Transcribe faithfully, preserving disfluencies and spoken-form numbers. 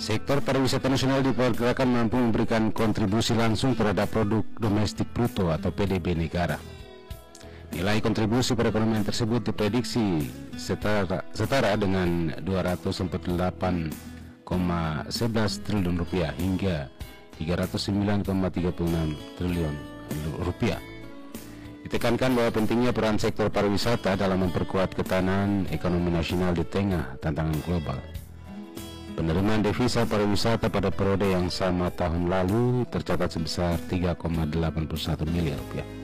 Sektor pariwisata nasional diperkirakan mampu memberikan kontribusi langsung terhadap produk domestik bruto atau P D B negara. Nilai kontribusi perekonomian tersebut diprediksi setara, setara dengan dua ratus empat puluh delapan koma sebelas triliun rupiah hingga tiga ratus sembilan koma tiga puluh enam triliun rupiah. Ditekankan bahwa pentingnya peran sektor pariwisata dalam memperkuat ketahanan ekonomi nasional di tengah tantangan global. Penerimaan devisa pariwisata pada periode yang sama tahun lalu tercatat sebesar tiga koma delapan puluh satu miliar rupiah.